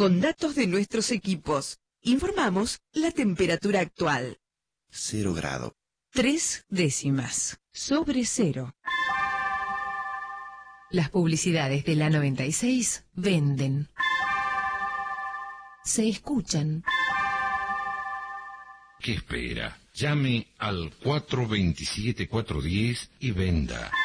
con datos de nuestros equipos. Informamos la temperatura actual. 0 grado. 3 décimas sobre cero. Las publicidades de la 96 venden. Se escuchan. ¿Qué espera? Llame al 427-410 y venda.